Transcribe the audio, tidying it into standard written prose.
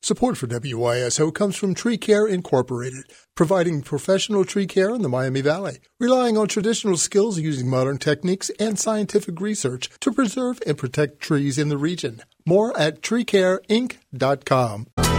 Support for WYSO comes from Tree Care Incorporated, providing professional tree care in the Miami Valley, relying on traditional skills using modern techniques and scientific research to preserve and protect trees in the region. More at treecareinc.com.